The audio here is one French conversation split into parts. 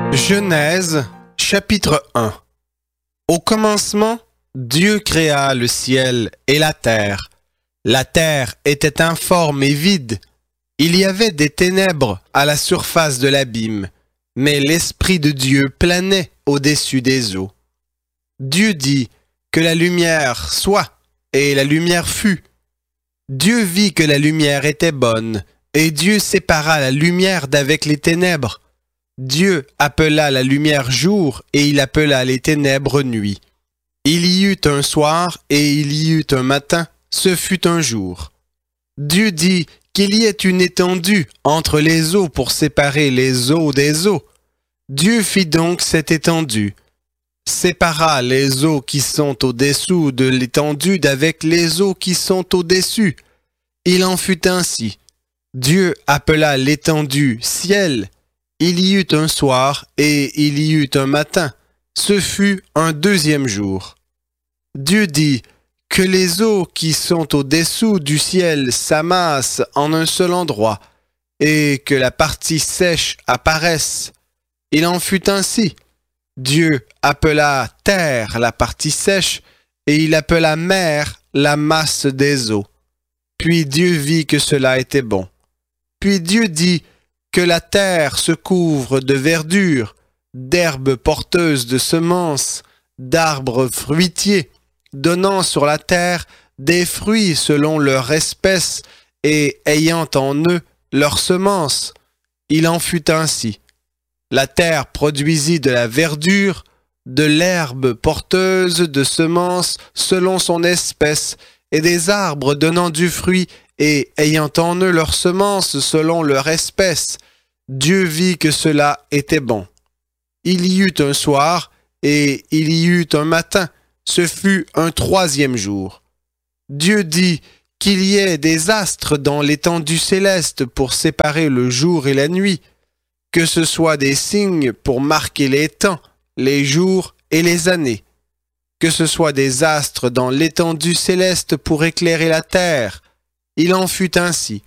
Genèse, chapitre 1. Au commencement, Dieu créa le ciel et la terre. La terre était informe et vide. Il y avait des ténèbres à la surface de l'abîme, mais l'Esprit de Dieu planait au-dessus des eaux. Dieu dit que la lumière soit, et la lumière fut. Dieu vit que la lumière était bonne, et Dieu sépara la lumière d'avec les ténèbres. Dieu appela la lumière jour, et il appela les ténèbres nuit. Il y eut un soir, et il y eut un matin, ce fut un jour. Dieu dit qu'il y ait une étendue entre les eaux pour séparer les eaux des eaux. Dieu fit donc cette étendue, sépara les eaux qui sont au-dessous de l'étendue d'avec les eaux qui sont au-dessus. Il en fut ainsi. Dieu appela l'étendue ciel. Il y eut un soir et il y eut un matin. Ce fut un deuxième jour. Dieu dit que les eaux qui sont au-dessous du ciel s'amassent en un seul endroit et que la partie sèche apparaisse. Il en fut ainsi. Dieu appela terre la partie sèche et il appela mer la masse des eaux. Puis Dieu vit que cela était bon. Puis Dieu dit que la terre se couvre de verdure, d'herbes porteuses de semences, d'arbres fruitiers, donnant sur la terre des fruits selon leur espèce et ayant en eux leurs semences. Il en fut ainsi. La terre produisit de la verdure, de l'herbe porteuse de semences selon son espèce, et des arbres donnant du fruit et ayant en eux leurs semences selon leur espèce. Dieu vit que cela était bon. Il y eut un soir et il y eut un matin. Ce fut un troisième jour. Dieu dit qu'il y ait des astres dans l'étendue céleste pour séparer le jour et la nuit, que ce soit des signes pour marquer les temps, les jours et les années, que ce soit des astres dans l'étendue céleste pour éclairer la terre. Il en fut ainsi.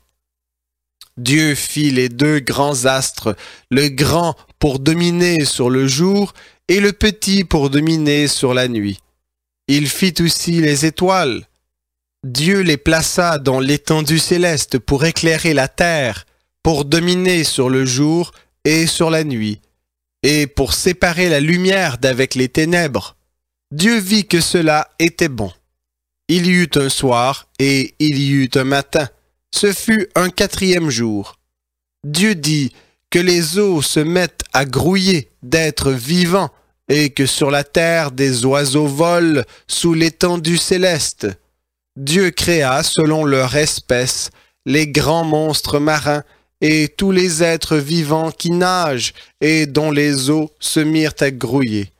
Dieu fit les deux grands astres, le grand pour dominer sur le jour et le petit pour dominer sur la nuit. Il fit aussi les étoiles. Dieu les plaça dans l'étendue céleste pour éclairer la terre, pour dominer sur le jour et sur la nuit, et pour séparer la lumière d'avec les ténèbres. Dieu vit que cela était bon. Il y eut un soir et il y eut un matin. Ce fut un quatrième jour. Dieu dit que les eaux se mettent à grouiller d'êtres vivants et que sur la terre des oiseaux volent sous l'étendue céleste. Dieu créa selon leur espèce les grands monstres marins et tous les êtres vivants qui nagent et dont les eaux se mirent à grouiller.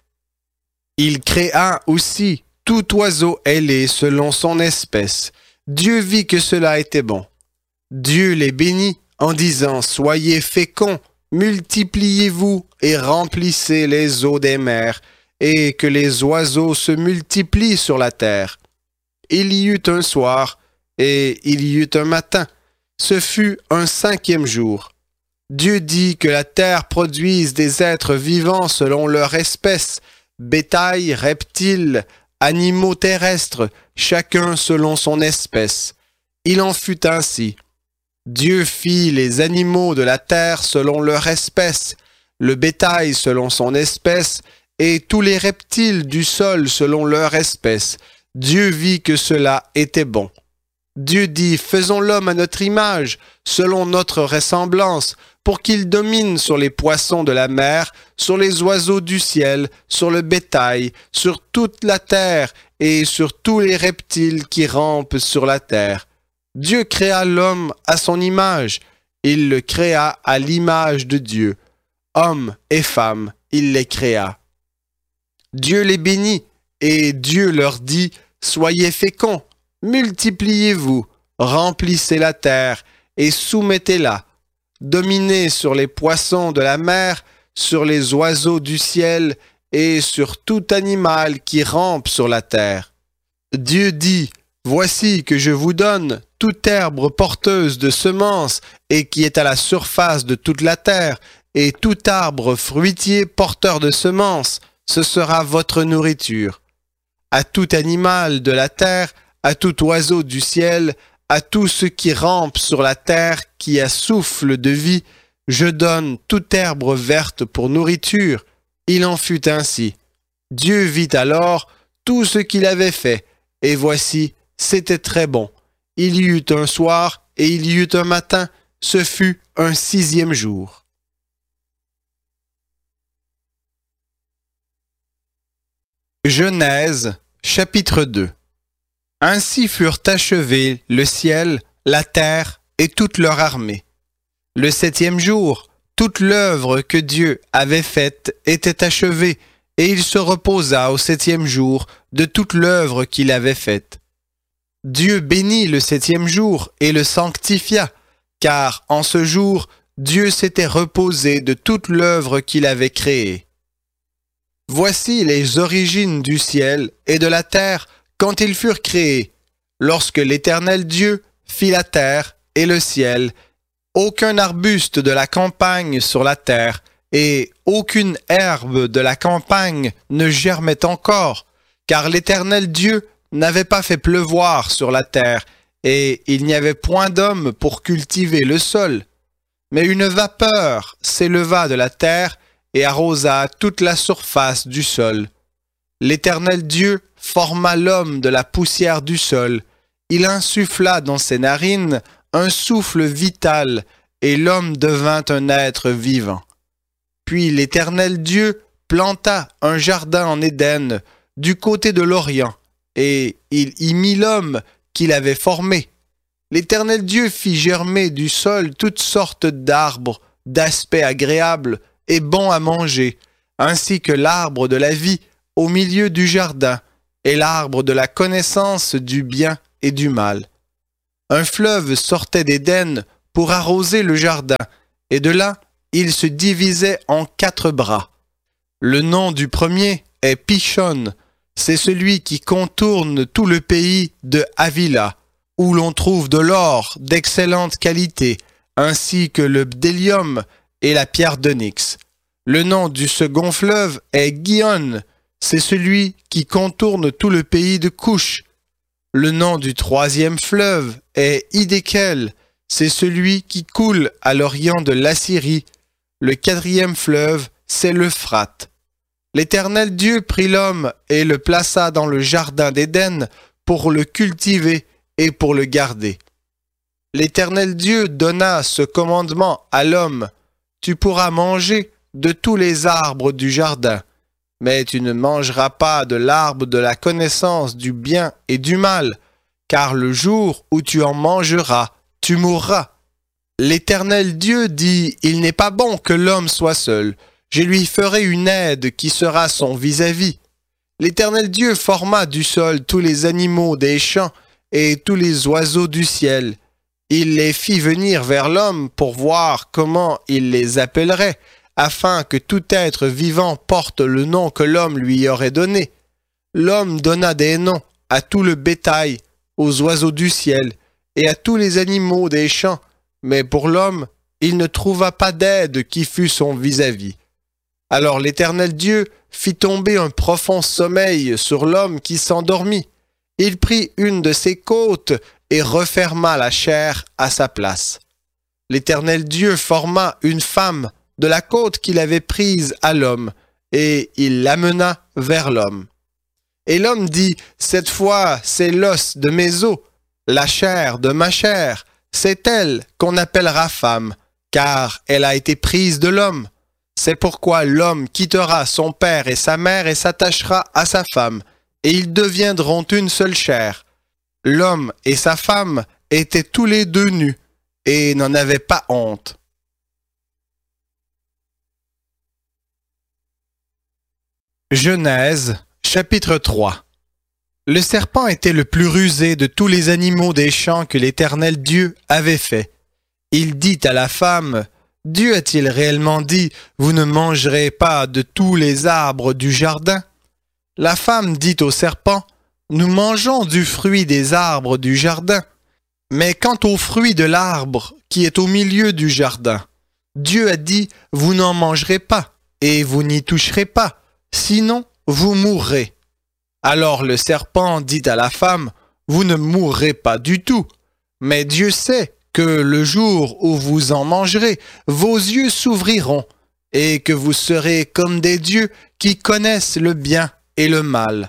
Il créa aussi tout oiseau ailé selon son espèce. Dieu vit que cela était bon. Dieu les bénit en disant « Soyez féconds, multipliez-vous et remplissez les eaux des mers, et que les oiseaux se multiplient sur la terre. » Il y eut un soir et il y eut un matin. Ce fut un cinquième jour. Dieu dit que la terre produise des êtres vivants selon leur espèce, bétail, reptiles, animaux terrestres, chacun selon son espèce. Il en fut ainsi. Dieu fit les animaux de la terre selon leur espèce, le bétail selon son espèce, et tous les reptiles du sol selon leur espèce. Dieu vit que cela était bon. Dieu dit, faisons l'homme à notre image, selon notre ressemblance, pour qu'il domine sur les poissons de la mer, sur les oiseaux du ciel, sur le bétail, sur toute la terre et sur tous les reptiles qui rampent sur la terre. Dieu créa l'homme à son image. Il le créa à l'image de Dieu. Hommes et femmes, il les créa. Dieu les bénit et Dieu leur dit, soyez féconds, multipliez-vous, remplissez la terre et soumettez-la. Dominez sur les poissons de la mer, sur les oiseaux du ciel et sur tout animal qui rampe sur la terre. Dieu dit, voici que je vous donne toute herbe porteuse de semences et qui est à la surface de toute la terre, et tout arbre fruitier porteur de semences, ce sera votre nourriture. À tout animal de la terre, à tout oiseau du ciel, à tout ce qui rampe sur la terre, qui a souffle de vie, je donne toute herbe verte pour nourriture. Il en fut ainsi. Dieu vit alors tout ce qu'il avait fait, et voici, c'était très bon. Il y eut un soir, et il y eut un matin, ce fut un 6e jour. Genèse, chapitre 2. Ainsi furent achevés le ciel, la terre et toute leur armée. Le 7e jour, toute l'œuvre que Dieu avait faite était achevée, et il se reposa au 7e jour de toute l'œuvre qu'il avait faite. Dieu bénit le 7e jour et le sanctifia, car en ce jour, Dieu s'était reposé de toute l'œuvre qu'il avait créée. Voici les origines du ciel et de la terre quand ils furent créés, lorsque l'Éternel Dieu fit la terre et le ciel. Aucun arbuste de la campagne sur la terre, et aucune herbe de la campagne ne germait encore, car l'Éternel Dieu n'avait pas fait pleuvoir sur la terre, et il n'y avait point d'homme pour cultiver le sol. Mais une vapeur s'éleva de la terre et arrosa toute la surface du sol. L'Éternel Dieu forma l'homme de la poussière du sol. Il insuffla dans ses narines un souffle vital, et l'homme devint un être vivant. Puis l'Éternel Dieu planta un jardin en Éden, du côté de l'Orient, et il y mit l'homme qu'il avait formé. L'Éternel Dieu fit germer du sol toutes sortes d'arbres, d'aspect agréable et bon à manger, ainsi que l'arbre de la vie au milieu du jardin, et l'arbre de la connaissance du bien et du mal. Un fleuve sortait d'Éden pour arroser le jardin, et de là, il se divisait en 4 bras. Le nom du premier est Pishon, c'est celui qui contourne tout le pays de Havila, où l'on trouve de l'or d'excellente qualité, ainsi que le bdellium et la pierre d'onyx. Le nom du second fleuve est Gihon, c'est celui qui contourne tout le pays de Couche. Le nom du 3e fleuve est Hiddekel, c'est celui qui coule à l'orient de l'Assyrie. Le 4e fleuve, c'est l'Euphrate. L'Éternel Dieu prit l'homme et le plaça dans le jardin d'Éden pour le cultiver et pour le garder. L'Éternel Dieu donna ce commandement à l'homme: tu pourras manger de tous les arbres du jardin, mais tu ne mangeras pas de l'arbre de la connaissance du bien et du mal, car le jour où tu en mangeras, tu mourras. L'Éternel Dieu dit: il n'est pas bon que l'homme soit seul. Je lui ferai une aide qui sera son vis-à-vis. L'Éternel Dieu forma du sol tous les animaux des champs et tous les oiseaux du ciel. Il les fit venir vers l'homme pour voir comment il les appellerait, afin que tout être vivant porte le nom que l'homme lui aurait donné. L'homme donna des noms à tout le bétail, aux oiseaux du ciel et à tous les animaux des champs, mais pour l'homme, il ne trouva pas d'aide qui fût son vis-à-vis. Alors l'Éternel Dieu fit tomber un profond sommeil sur l'homme qui s'endormit. Il prit une de ses côtes et referma la chair à sa place. L'Éternel Dieu forma une femme de la côte qu'il avait prise à l'homme, et il l'amena vers l'homme. Et l'homme dit: cette fois, c'est l'os de mes os, la chair de ma chair, c'est elle qu'on appellera femme, car elle a été prise de l'homme. C'est pourquoi l'homme quittera son père et sa mère et s'attachera à sa femme, et ils deviendront une seule chair. L'homme et sa femme étaient tous les deux nus, et n'en avaient pas honte. Genèse, chapitre 3. Le serpent était le plus rusé de tous les animaux des champs que l'Éternel Dieu avait fait. Il dit à la femme: Dieu a-t-il réellement dit: vous ne mangerez pas de tous les arbres du jardin? La femme dit au serpent: nous mangeons du fruit des arbres du jardin. Mais quant au fruit de l'arbre qui est au milieu du jardin, Dieu a dit, vous n'en mangerez pas, et vous n'y toucherez pas, sinon vous mourrez. Alors le serpent dit à la femme, vous ne mourrez pas du tout, mais Dieu sait que le jour où vous en mangerez, vos yeux s'ouvriront, et que vous serez comme des dieux qui connaissent le bien et le mal.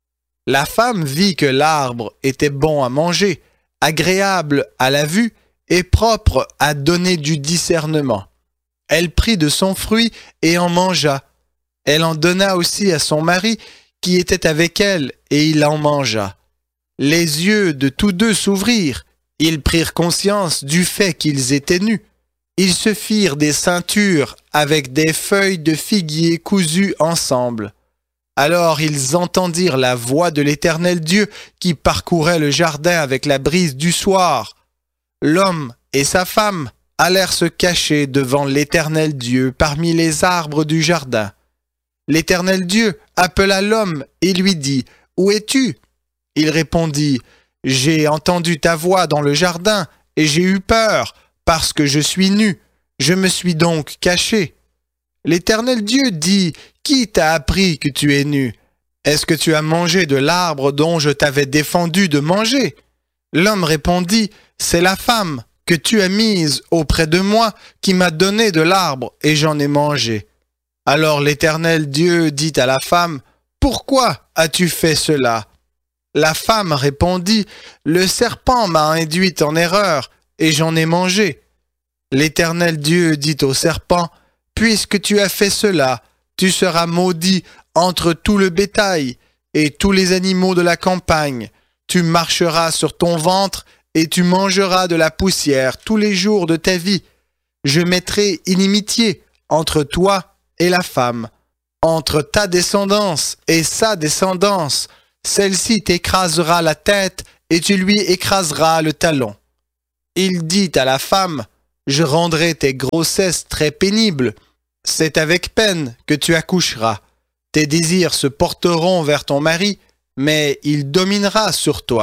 La femme vit que l'arbre était bon à manger, agréable à la vue et propre à donner du discernement. Elle prit de son fruit et en mangea. Elle en donna aussi à son mari qui était avec elle, et il en mangea. Les yeux de tous deux s'ouvrirent. Ils prirent conscience du fait qu'ils étaient nus. Ils se firent des ceintures avec des feuilles de figuier cousues ensemble. Alors ils entendirent la voix de l'Éternel Dieu qui parcourait le jardin avec la brise du soir. L'homme et sa femme allèrent se cacher devant l'Éternel Dieu parmi les arbres du jardin. L'Éternel Dieu appela l'homme et lui dit, « Où es-tu » Il répondit, « J'ai entendu ta voix dans le jardin et j'ai eu peur parce que je suis nu. Je me suis donc caché. » L'Éternel Dieu dit, « Qui t'a appris que tu es nu? Est-ce que tu as mangé de l'arbre dont je t'avais défendu de manger ?» L'homme répondit, « C'est la femme que tu as mise auprès de moi qui m'a donné de l'arbre et j'en ai mangé. » Alors l'Éternel Dieu dit à la femme, « Pourquoi as-tu fait cela ?» La femme répondit, « Le serpent m'a induite en erreur et j'en ai mangé. » L'Éternel Dieu dit au serpent, « Puisque tu as fait cela, tu seras maudit entre tout le bétail et tous les animaux de la campagne. Tu marcheras sur ton ventre et tu mangeras de la poussière tous les jours de ta vie. Je mettrai inimitié entre toi et la femme, entre ta descendance et sa descendance. Celle-ci t'écrasera la tête et tu lui écraseras le talon. » Il dit à la femme, « Je rendrai tes grossesses très pénibles. C'est avec peine que tu accoucheras. Tes désirs se porteront vers ton mari, mais il dominera sur toi. »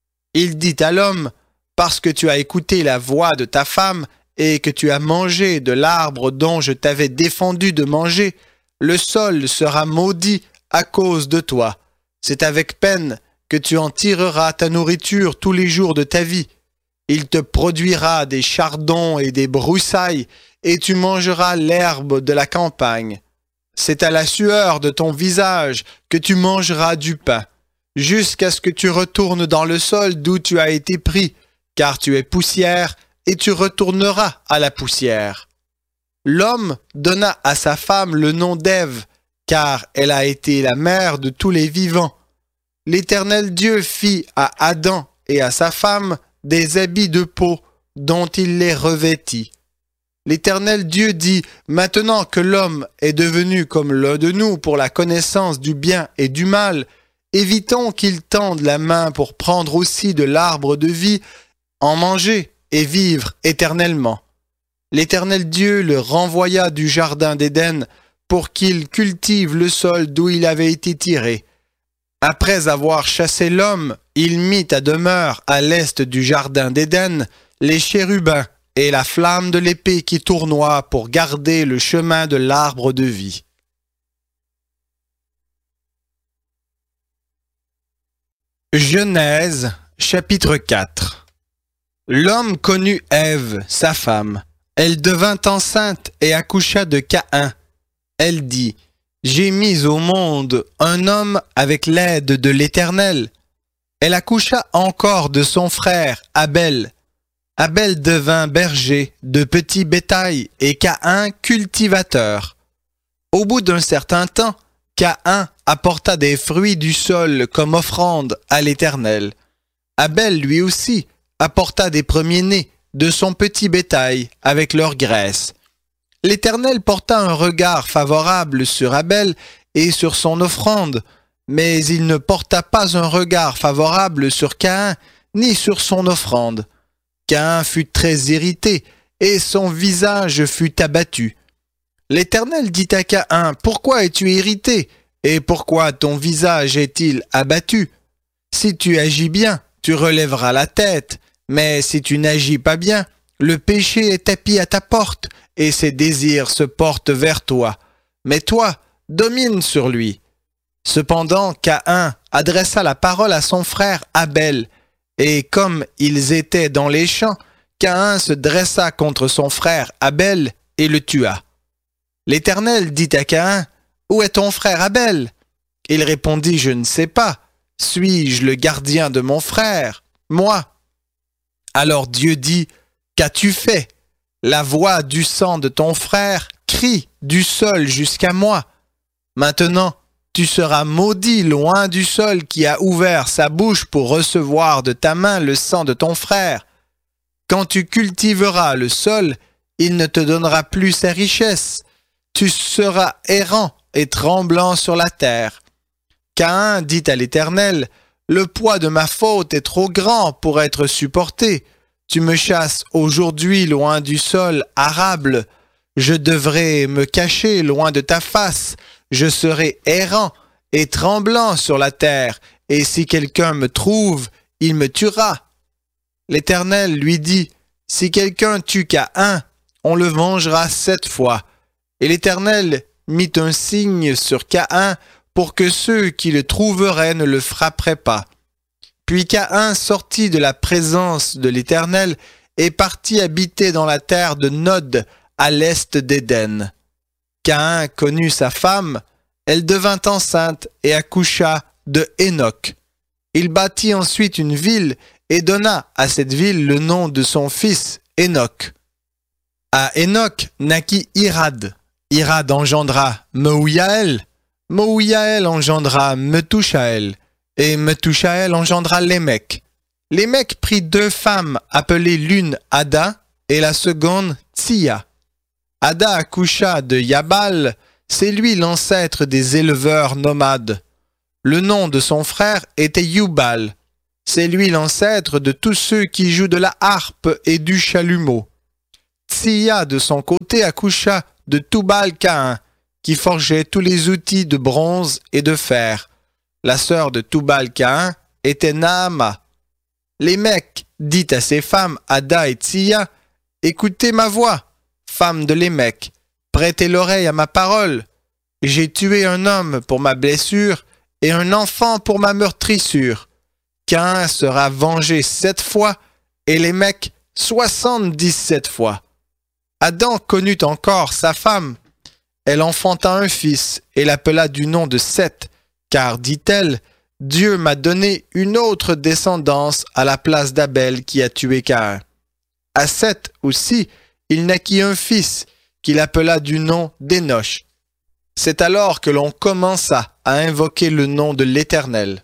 Il dit à l'homme, « Parce que tu as écouté la voix de ta femme et que tu as mangé de l'arbre dont je t'avais défendu de manger, le sol sera maudit à cause de toi. C'est avec peine que tu en tireras ta nourriture tous les jours de ta vie. Il te produira des chardons et des broussailles, et tu mangeras l'herbe de la campagne. C'est à la sueur de ton visage que tu mangeras du pain, jusqu'à ce que tu retournes dans le sol d'où tu as été pris, car tu es poussière, et tu retourneras à la poussière. » L'homme donna à sa femme le nom d'Ève, car elle a été la mère de tous les vivants. L'Éternel Dieu fit à Adam et à sa femme des habits de peau dont il les revêtit. L'Éternel Dieu dit, « Maintenant que l'homme est devenu comme l'un de nous pour la connaissance du bien et du mal, évitons qu'il tende la main pour prendre aussi de l'arbre de vie, en manger et vivre éternellement. » L'Éternel Dieu le renvoya du jardin d'Éden pour qu'il cultive le sol d'où il avait été tiré. Après avoir chassé l'homme, il mit à demeure à l'est du jardin d'Éden les chérubins et la flamme de l'épée qui tournoie pour garder le chemin de l'arbre de vie. Genèse, chapitre 4. L'homme connut Ève, sa femme. Elle devint enceinte et accoucha de Caïn. Elle dit, « J'ai mis au monde un homme avec l'aide de l'Éternel. » Elle accoucha encore de son frère Abel. Abel devint berger de petit bétail et Caïn cultivateur. Au bout d'un certain temps, Caïn apporta des fruits du sol comme offrande à l'Éternel. Abel lui aussi apporta des premiers-nés de son petit bétail avec leur graisse. L'Éternel porta un regard favorable sur Abel et sur son offrande, mais il ne porta pas un regard favorable sur Caïn ni sur son offrande. Caïn fut très irrité et son visage fut abattu. L'Éternel dit à Caïn, « Pourquoi es-tu irrité et pourquoi ton visage est-il abattu? Si tu agis bien, tu relèveras la tête, mais si tu n'agis pas bien, le péché est tapi à ta porte et ses désirs se portent vers toi. Mais toi, domine sur lui. » Cependant, Caïn adressa la parole à son frère Abel, et comme ils étaient dans les champs, Caïn se dressa contre son frère Abel et le tua. L'Éternel dit à Caïn, « Où est ton frère Abel ?» Il répondit, « Je ne sais pas. Suis-je le gardien de mon frère, moi ?» Alors Dieu dit, « Qu'as-tu fait ? La voix du sang de ton frère crie du sol jusqu'à moi. Maintenant, tu seras maudit loin du sol qui a ouvert sa bouche pour recevoir de ta main le sang de ton frère. Quand tu cultiveras le sol, il ne te donnera plus ses richesses. Tu seras errant et tremblant sur la terre. » Caïn dit à l'Éternel, « Le poids de ma faute est trop grand pour être supporté. Tu me chasses aujourd'hui loin du sol arable. Je devrais me cacher loin de ta face. Je serai errant et tremblant sur la terre, et si quelqu'un me trouve, il me tuera. » L'Éternel lui dit, « Si quelqu'un tue Caïn, on le vengera 7 fois. » Et l'Éternel mit un signe sur Caïn pour que ceux qui le trouveraient ne le frapperaient pas. Puis Caïn sortit de la présence de l'Éternel et partit habiter dans la terre de Nod, à l'est d'Éden. Caïn connut sa femme, elle devint enceinte et accoucha de Hénoc. Il bâtit ensuite une ville et donna à cette ville le nom de son fils Hénoc. À Hénoc naquit Irad. Irad engendra Mehujaël. Mehujaël engendra Methushaël. Et Methushaël engendra Lémec. Lémec prit 2 femmes appelées l'une Ada et la seconde Tsilla. Ada accoucha de Yabal, c'est lui l'ancêtre des éleveurs nomades. Le nom de son frère était Yubal. C'est lui l'ancêtre de tous ceux qui jouent de la harpe et du chalumeau. Tsilla, de son côté, accoucha de Tubal-Caïn, qui forgeait tous les outils de bronze et de fer. La sœur de Tubal-Caïn était Naama. Lémec dit à ses femmes Ada et Tsilla, « Écoutez ma voix, femmes de Lémec, prêtez l'oreille à ma parole. J'ai tué un homme pour ma blessure et un enfant pour ma meurtrissure. Caïn sera vengé 7 fois et Lémec 77 fois. » Adam connut encore sa femme. Elle enfanta un fils et l'appela du nom de Seth, car, dit-elle, « Dieu m'a donné une autre descendance à la place d'Abel qui a tué Caïn. » À Seth aussi, il naquit un fils qu'il appela du nom d'Énoch. C'est alors que l'on commença à invoquer le nom de l'Éternel.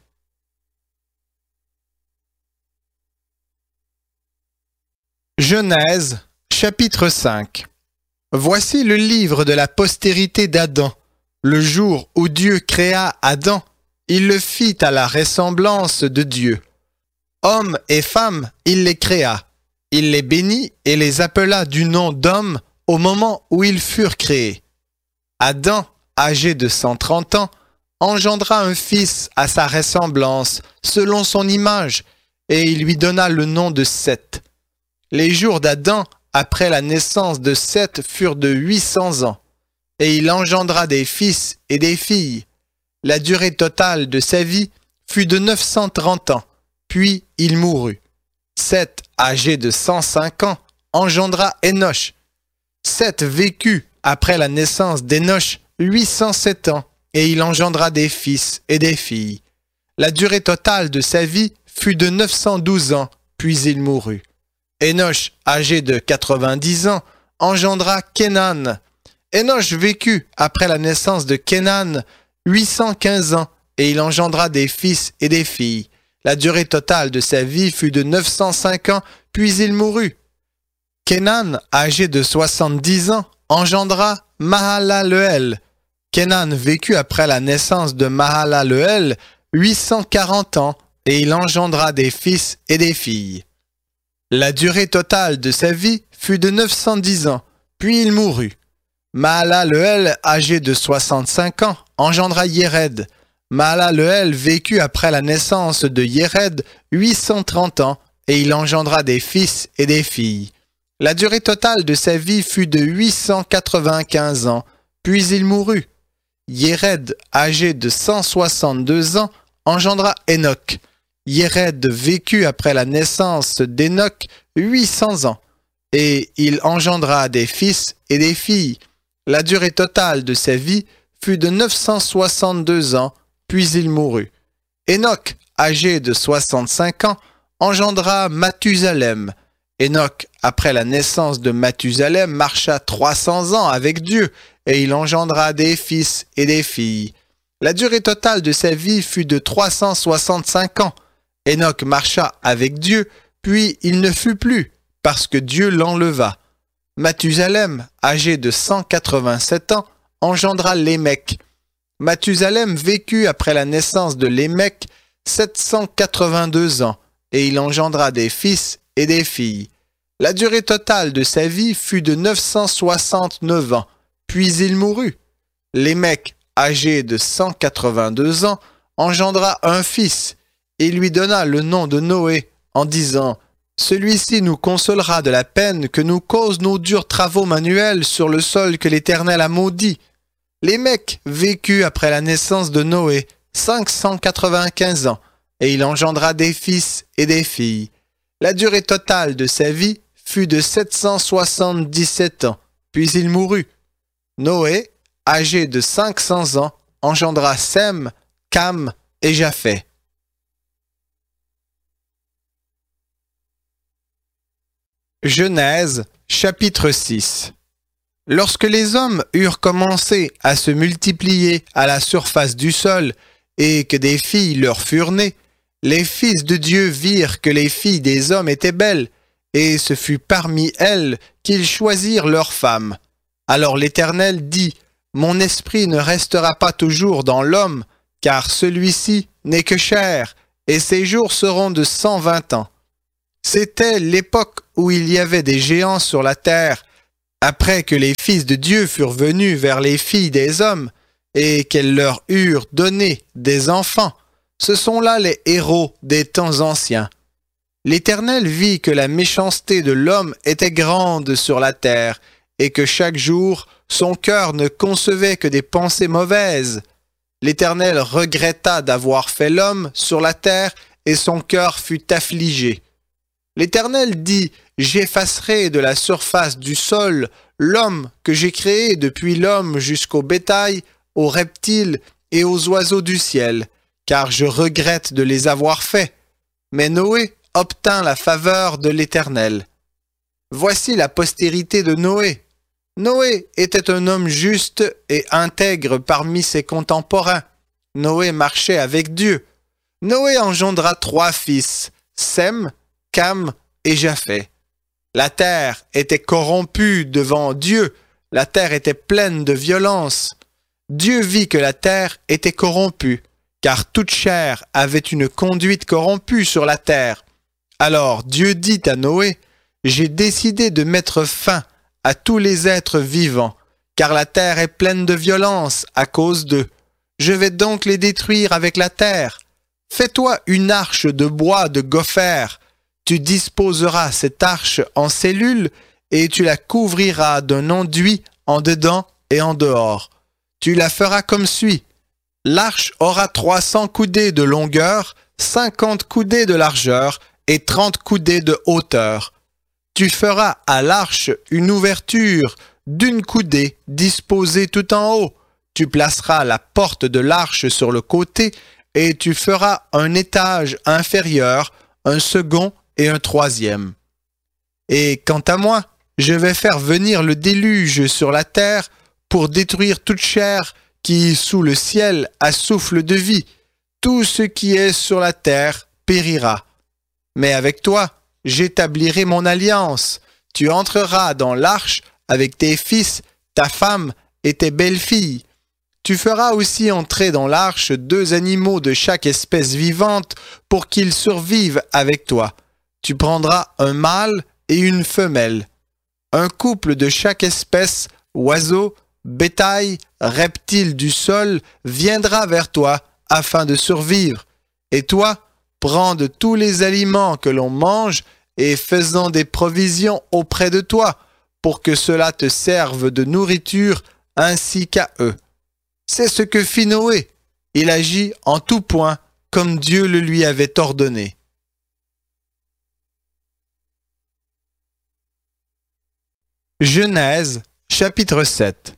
Genèse, chapitre 5. Voici le livre de la postérité d'Adam. Le jour où Dieu créa Adam, il le fit à la ressemblance de Dieu. Hommes et femmes, il les créa. Il les bénit et les appela du nom d'homme au moment où ils furent créés. Adam, âgé de 130 ans, engendra un fils à sa ressemblance, selon son image, et il lui donna le nom de Seth. Les jours d'Adam, après la naissance de Seth, furent de 800 ans, et il engendra des fils et des filles. La durée totale de sa vie fut de 930 ans, puis il mourut. Seth, âgé de 105 ans, engendra Énoch. Seth vécut, après la naissance d'Énoch, 807 ans, et il engendra des fils et des filles. La durée totale de sa vie fut de 912 ans, puis il mourut. Énoch, âgé de 90 ans, engendra Kénan. Énoch vécut, après la naissance de Kénan, 815 ans, et il engendra des fils et des filles. La durée totale de sa vie fut de 905 ans, puis il mourut. Kénan, âgé de 70 ans, engendra Mahalaleel. Kénan vécut après la naissance de Mahalaleel 840 ans, et il engendra des fils et des filles. La durée totale de sa vie fut de 910 ans, puis il mourut. Mahalaleel, âgé de 65 ans, engendra Yéred. Mahalaleel vécut après la naissance de Yéred 830 ans, et il engendra des fils et des filles. La durée totale de sa vie fut de 895 ans, puis il mourut. Yéred, âgé de 162 ans, engendra Hénoc. Yéred vécut après la naissance d'Hénoc 800 ans, et il engendra des fils et des filles. La durée totale de sa vie fut de 962 ans, puis il mourut. Hénoc, âgé de 65 ans, engendra Mathusalem. Hénoc, après la naissance de Mathusalem, marcha 300 ans avec Dieu, et il engendra des fils et des filles. La durée totale de sa vie fut de 365 ans. Hénoc marcha avec Dieu, puis il ne fut plus, parce que Dieu l'enleva. Mathusalem, âgé de 187 ans, engendra Lémec. Mathusalem vécut après la naissance de Lémec 782 ans, et il engendra des fils et des filles. La durée totale de sa vie fut de 969 ans, puis il mourut. Lémec, âgé de 182 ans, engendra un fils, et lui donna le nom de Noé, en disant « Celui-ci nous consolera de la peine que nous causent nos durs travaux manuels sur le sol que l'Éternel a maudit. » Lémec vécut après la naissance de Noé 595 ans, et il engendra des fils et des filles. La durée totale de sa vie fut de 777 ans, puis il mourut. Noé, âgé de 500 ans, engendra Sem, Cam et Japheth. Genèse, chapitre 6. Lorsque les hommes eurent commencé à se multiplier à la surface du sol et que des filles leur furent nées, les fils de Dieu virent que les filles des hommes étaient belles, et ce fut parmi elles qu'ils choisirent leurs femmes. Alors l'Éternel dit, « Mon esprit ne restera pas toujours dans l'homme, car celui-ci n'est que chair, et ses jours seront de 120 ans. » C'était l'époque où il y avait des géants sur la terre, après que les fils de Dieu furent venus vers les filles des hommes, et qu'elles leur eurent donné des enfants. Ce sont là les héros des temps anciens. L'Éternel vit que la méchanceté de l'homme était grande sur la terre, et que chaque jour, son cœur ne concevait que des pensées mauvaises. L'Éternel regretta d'avoir fait l'homme sur la terre, et son cœur fut affligé. L'Éternel dit, « J'effacerai de la surface du sol l'homme que j'ai créé depuis l'homme jusqu'au bétail, aux reptiles et aux oiseaux du ciel, car je regrette de les avoir faits. » Mais Noé obtint la faveur de l'Éternel. Voici la postérité de Noé. Noé était un homme juste et intègre parmi ses contemporains. Noé marchait avec Dieu. Noé engendra 3 fils, Sem, Cam et Japheth. La terre était corrompue devant Dieu, la terre était pleine de violence. Dieu vit que la terre était corrompue, car toute chair avait une conduite corrompue sur la terre. Alors Dieu dit à Noé, « J'ai décidé de mettre fin à tous les êtres vivants, car la terre est pleine de violence à cause d'eux. Je vais donc les détruire avec la terre. Fais-toi une arche de bois de gopher. Tu disposeras cette arche en cellules et tu la couvriras d'un enduit en dedans et en dehors. Tu la feras comme suit. L'arche aura 300 coudées de longueur, 50 coudées de largeur et 30 coudées de hauteur. Tu feras à l'arche une ouverture d'1 coudée disposée tout en haut. Tu placeras la porte de l'arche sur le côté et tu feras un étage inférieur, un second et un 3e. Et quant à moi, je vais faire venir le déluge sur la terre pour détruire toute chair qui, sous le ciel, a souffle de vie. Tout ce qui est sur la terre périra. Mais avec toi, j'établirai mon alliance. Tu entreras dans l'arche avec tes fils, ta femme et tes belles-filles. Tu feras aussi entrer dans l'arche 2 animaux de chaque espèce vivante pour qu'ils survivent avec toi. Tu prendras un mâle et une femelle. Un couple de chaque espèce, oiseaux, bétail, reptiles du sol, viendra vers toi afin de survivre. Et toi, prends de tous les aliments que l'on mange et faisant des provisions auprès de toi, pour que cela te serve de nourriture ainsi qu'à eux. C'est ce que fit Noé. Il agit en tout point comme Dieu le lui avait ordonné. Genèse, chapitre 7.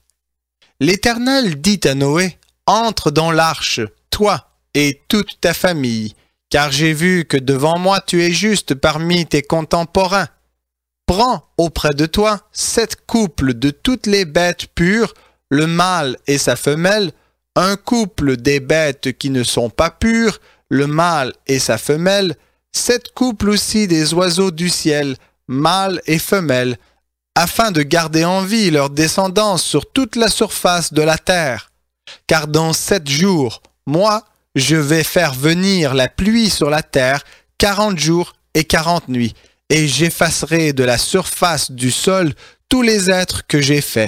L'Éternel dit à Noé, « Entre dans l'arche, toi et toute ta famille, car j'ai vu que devant moi tu es juste parmi tes contemporains. Prends auprès de toi 7 couples de toutes les bêtes pures, le mâle et sa femelle, un couple des bêtes qui ne sont pas pures, le mâle et sa femelle, 7 couples aussi des oiseaux du ciel, mâle et femelle, afin de garder en vie leur descendance sur toute la surface de la terre. Car dans 7 jours, moi, je vais faire venir la pluie sur la terre 40 jours et 40 nuits, et j'effacerai de la surface du sol tous les êtres que j'ai faits. »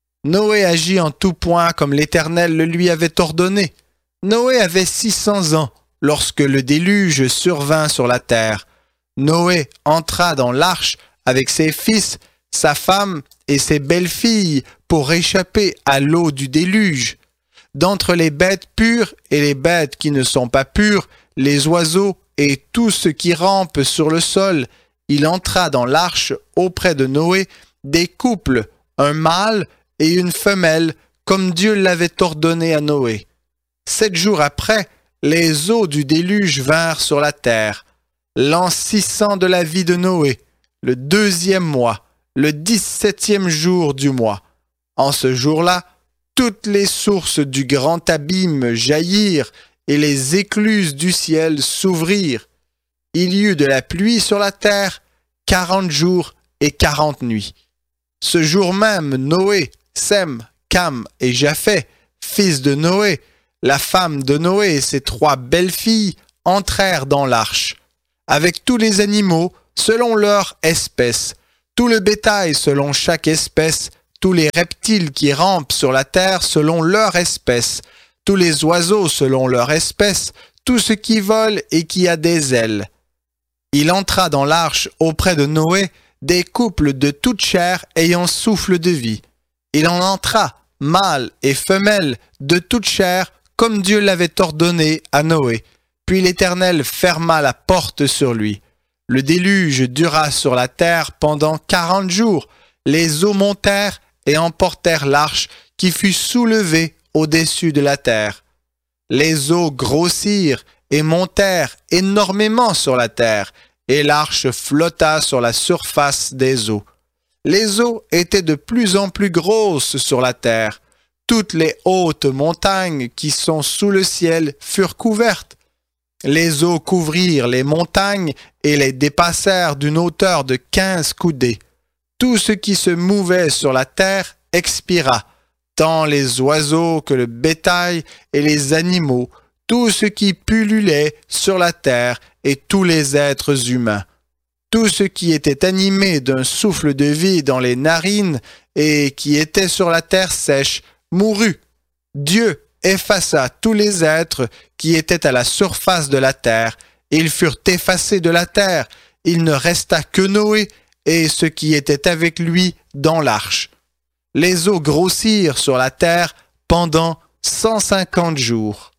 Noé agit en tout point comme l'Éternel le lui avait ordonné. Noé avait 600 ans lorsque le déluge survint sur la terre. Noé entra dans l'arche avec ses fils, sa femme et ses belles-filles pour échapper à l'eau du déluge. D'entre les bêtes pures et les bêtes qui ne sont pas pures, les oiseaux et tout ce qui rampe sur le sol, il entra dans l'arche auprès de Noé des couples, un mâle et une femelle, comme Dieu l'avait ordonné à Noé. 7 jours après, les eaux du déluge vinrent sur la terre. L'an 600 de la vie de Noé, le 2e mois, le 17e jour du mois. En ce jour-là, toutes les sources du grand abîme jaillirent et les écluses du ciel s'ouvrirent. Il y eut de la pluie sur la terre 40 jours et 40 nuits. Ce jour même, Noé, Sem, Cam et Japheth, fils de Noé, la femme de Noé et ses 3 belles-filles entrèrent dans l'arche, avec tous les animaux selon leur espèce, tout le bétail selon chaque espèce, tous les reptiles qui rampent sur la terre selon leur espèce, tous les oiseaux selon leur espèce, tout ce qui vole et qui a des ailes. Il entra dans l'arche auprès de Noé des couples de toute chair ayant souffle de vie. Il en entra, mâle et femelle, de toute chair, comme Dieu l'avait ordonné à Noé. Puis l'Éternel ferma la porte sur lui. Le déluge dura sur la terre pendant 40 jours. Les eaux montèrent et emportèrent l'arche qui fut soulevée au-dessus de la terre. Les eaux grossirent et montèrent énormément sur la terre, et l'arche flotta sur la surface des eaux. Les eaux étaient de plus en plus grosses sur la terre. Toutes les hautes montagnes qui sont sous le ciel furent couvertes. Les eaux couvrirent les montagnes et les dépassèrent d'une hauteur de 15 coudées. Tout ce qui se mouvait sur la terre expira, tant les oiseaux que le bétail et les animaux, tout ce qui pullulait sur la terre et tous les êtres humains. Tout ce qui était animé d'un souffle de vie dans les narines et qui était sur la terre sèche mourut. Dieu effaça tous les êtres qui étaient à la surface de la terre. Ils furent effacés de la terre. Il ne resta que Noé et ceux qui étaient avec lui dans l'arche. Les eaux grossirent sur la terre pendant 150 jours.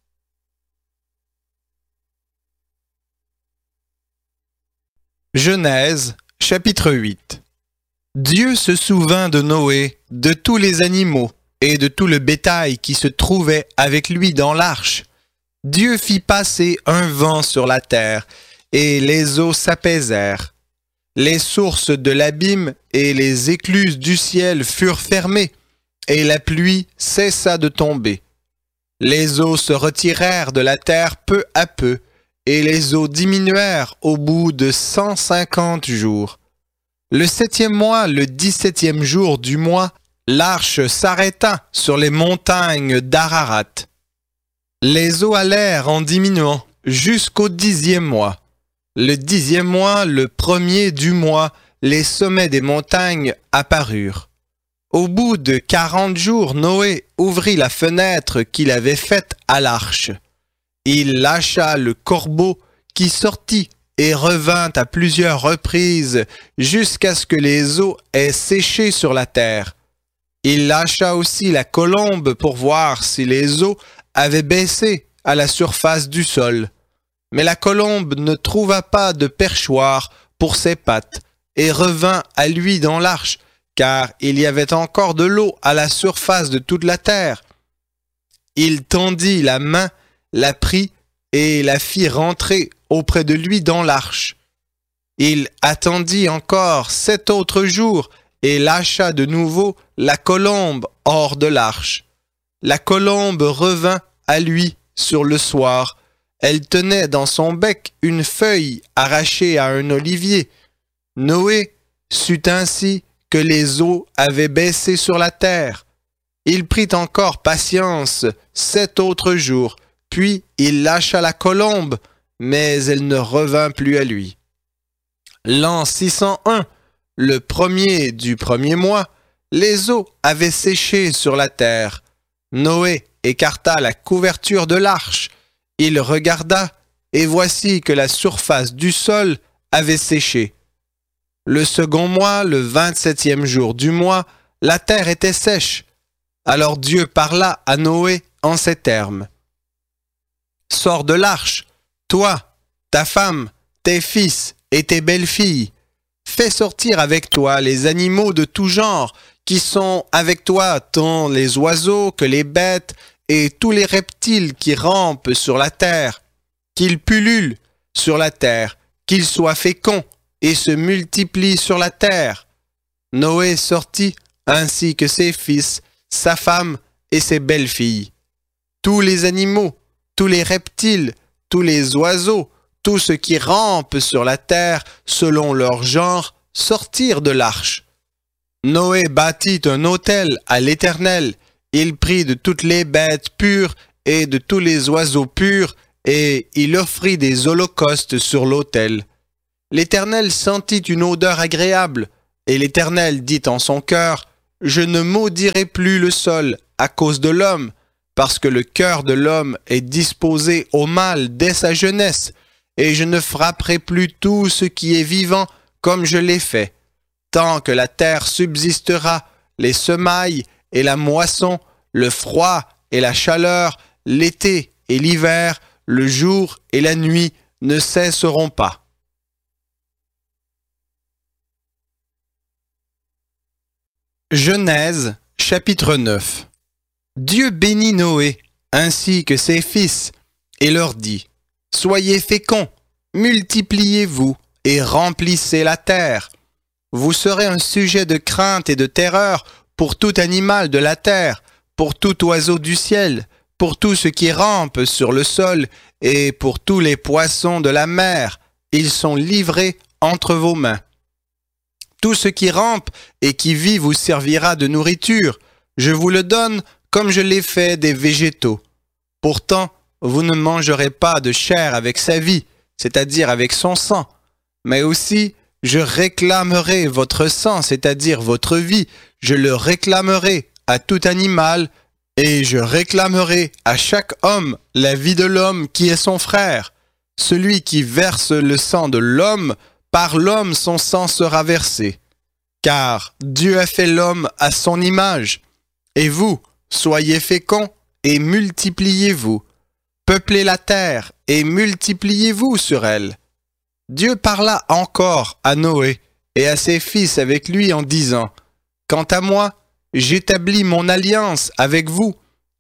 Genèse, chapitre 8. Dieu se souvint de Noé, de tous les animaux et de tout le bétail qui se trouvait avec lui dans l'arche. Dieu fit passer un vent sur la terre, et les eaux s'apaisèrent. Les sources de l'abîme et les écluses du ciel furent fermées, et la pluie cessa de tomber. Les eaux se retirèrent de la terre peu à peu, et les eaux diminuèrent au bout de 150 jours. Le 7e mois, le 17e jour du mois, l'arche s'arrêta sur les montagnes d'Ararat. Les eaux allèrent en diminuant jusqu'au 10e mois. Le 10e mois, le 1er du mois, les sommets des montagnes apparurent. Au bout de 40 jours, Noé ouvrit la fenêtre qu'il avait faite à l'arche. Il lâcha le corbeau qui sortit et revint à plusieurs reprises jusqu'à ce que les eaux aient séché sur la terre. Il lâcha aussi la colombe pour voir si les eaux avaient baissé à la surface du sol. Mais la colombe ne trouva pas de perchoir pour ses pattes et revint à lui dans l'arche, car il y avait encore de l'eau à la surface de toute la terre. Il tendit la main, la prit et la fit rentrer auprès de lui dans l'arche. Il attendit encore 7 autres jours et lâcha de nouveau la colombe hors de l'arche. La colombe revint à lui sur le soir. Elle tenait dans son bec une feuille arrachée à un olivier. Noé sut ainsi que les eaux avaient baissé sur la terre. Il prit encore patience 7 autres jours, puis il lâcha la colombe, mais elle ne revint plus à lui. L'an 601, le premier du premier mois, les eaux avaient séché sur la terre. Noé écarta la couverture de l'arche. Il regarda, et voici que la surface du sol avait séché. Le second mois, le 27e jour du mois, la terre était sèche. Alors Dieu parla à Noé en ces termes. « Sors de l'arche, toi, ta femme, tes fils et tes belles-filles. Fais sortir avec toi les animaux de tout genre qui sont avec toi, tant les oiseaux que les bêtes et tous les reptiles qui rampent sur la terre, qu'ils pullulent sur la terre, qu'ils soient féconds et se multiplient sur la terre. » Noé sortit ainsi que ses fils, sa femme et ses belles-filles. Tous les animaux, tous les reptiles, tous les oiseaux, tout ce qui rampe sur la terre selon leur genre, sortirent de l'arche. Noé bâtit un autel à l'Éternel. Il prit de toutes les bêtes pures et de tous les oiseaux purs, et il offrit des holocaustes sur l'autel. L'Éternel sentit une odeur agréable, et l'Éternel dit en son cœur, « Je ne maudirai plus le sol à cause de l'homme, parce que le cœur de l'homme est disposé au mal dès sa jeunesse, et je ne frapperai plus tout ce qui est vivant comme je l'ai fait. Tant que la terre subsistera, les semailles et la moisson, le froid et la chaleur, l'été et l'hiver, le jour et la nuit ne cesseront pas. » Genèse, chapitre 9. Dieu bénit Noé, ainsi que ses fils, et leur dit, « Soyez féconds, multipliez-vous et remplissez la terre. Vous serez un sujet de crainte et de terreur pour tout animal de la terre, pour tout oiseau du ciel, pour tout ce qui rampe sur le sol et pour tous les poissons de la mer. Ils sont livrés entre vos mains. Tout ce qui rampe et qui vit vous servira de nourriture. Je vous le donne comme je l'ai fait des végétaux. Pourtant, vous ne mangerez pas de chair avec sa vie, c'est-à-dire avec son sang, mais aussi je réclamerai votre sang, c'est-à-dire votre vie, je le réclamerai à tout animal, et je réclamerai à chaque homme la vie de l'homme qui est son frère. Celui qui verse le sang de l'homme, par l'homme son sang sera versé. Car Dieu a fait l'homme à son image. Et vous, soyez féconds et multipliez-vous. Peuplez la terre et multipliez-vous sur elle. Dieu parla encore à Noé et à ses fils avec lui en disant, « Quant à moi, j'établis mon alliance avec vous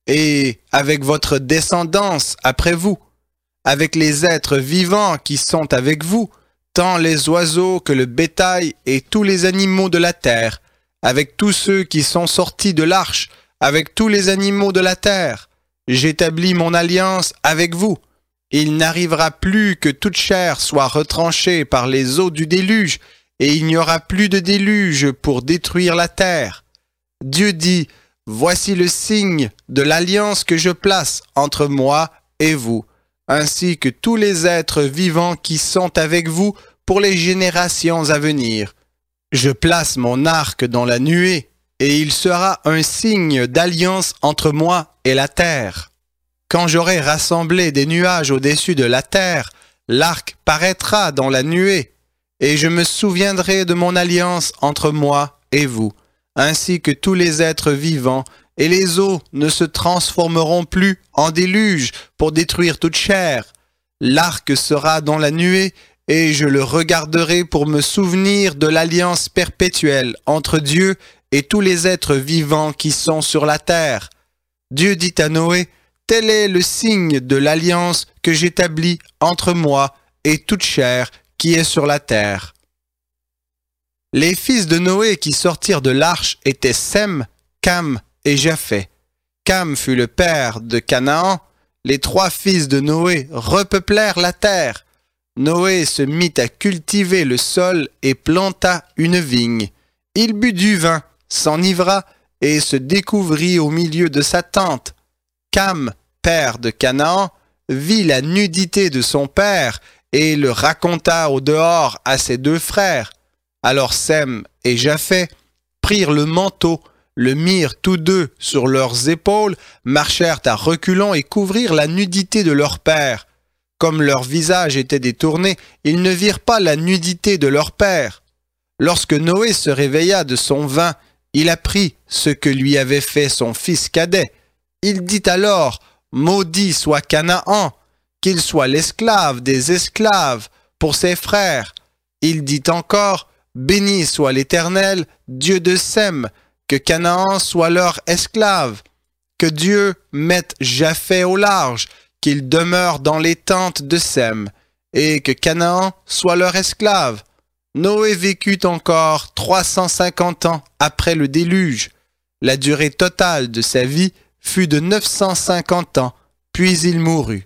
et avec votre descendance après vous, avec les êtres vivants qui sont avec vous, tant les oiseaux que le bétail et tous les animaux de la terre, avec tous ceux qui sont sortis de l'arche, avec tous les animaux de la terre. J'établis mon alliance avec vous. Il n'arrivera plus que toute chair soit retranchée par les eaux du déluge, et il n'y aura plus de déluge pour détruire la terre. » Dieu dit, « Voici le signe de l'alliance que je place entre moi et vous, ainsi que tous les êtres vivants qui sont avec vous pour les générations à venir. Je place mon arc dans la nuée, et il sera un signe d'alliance entre moi et la terre. Quand j'aurai rassemblé des nuages au-dessus de la terre, L'arc paraîtra dans la nuée, et je me souviendrai de mon alliance entre moi et vous, ainsi que tous les êtres vivants, et les eaux ne se transformeront plus en déluge pour détruire toute chair. L'arc sera dans la nuée, et je le regarderai pour me souvenir de l'alliance perpétuelle entre Dieu et tous les êtres vivants qui sont sur la terre. Dieu dit à Noé, « Tel est le signe de l'alliance que j'établis entre moi et toute chair qui est sur la terre. » Les fils de Noé qui sortirent de l'arche étaient Sem, Cam et Japheth. Cam fut le père de Canaan. Les 3 fils de Noé repeuplèrent la terre. Noé se mit à cultiver le sol et planta une vigne. Il but du vin, s'enivra et se découvrit au milieu de sa tente. Cam, père de Canaan, vit la nudité de son père et le raconta au dehors à ses 2 frères. Alors Sem et Japheth prirent le manteau, le mirent tous 2 sur leurs épaules, marchèrent à reculons et couvrirent la nudité de leur père. Comme leur visage était détourné, ils ne virent pas la nudité de leur père. Lorsque Noé se réveilla de son vin, il apprit ce que lui avait fait son fils cadet. Il dit alors, « Maudit soit Canaan, qu'il soit l'esclave des esclaves pour ses frères. » Il dit encore, « Béni soit l'Éternel, Dieu de Sem, que Canaan soit leur esclave. Que Dieu mette Japheth au large, qu'il demeure dans les tentes de Sem, et que Canaan soit leur esclave. » Noé vécut encore 350 ans après le déluge. La durée totale de sa vie fut de 950 ans, puis il mourut.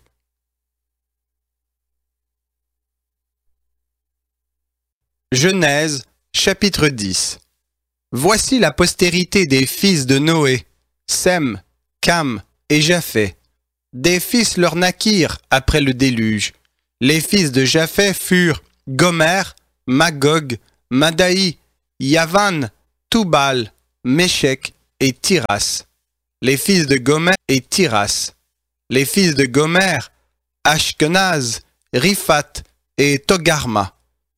Genèse, chapitre 10. Voici la postérité des fils de Noé, Sem, Cam et Japheth. Des fils leur naquirent après le déluge. Les fils de Japheth furent Gomer, Magog, Madaï, Yavan, Toubal, Méchec et Tiras. Les fils de Gomer et Tiras. Les fils de Gomer, Ashkenaz, Riphat et Togarma.